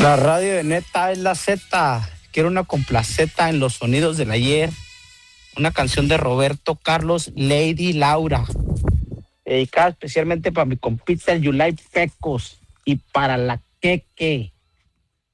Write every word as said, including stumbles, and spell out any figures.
La radio de Neta es la Z. Quiero una complaceta en los sonidos del ayer. Una canción de Roberto Carlos, Lady Laura. Dedicada especialmente para mi compita el Yulai Pecos y para la Queque.